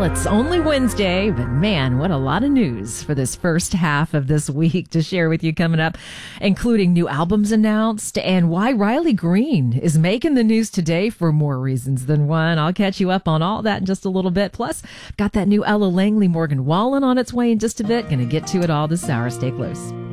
Well, it's only Wednesday, but man, what a lot of news for this first half of this week to share with you coming up, including new albums announced and why Riley Green is making the news today for more reasons than one. I'll catch you up on all that in just a little bit. Plus, got that new Ella Langley Morgan Wallen on its way in just a bit. Going to get to it all this hour. Stay close.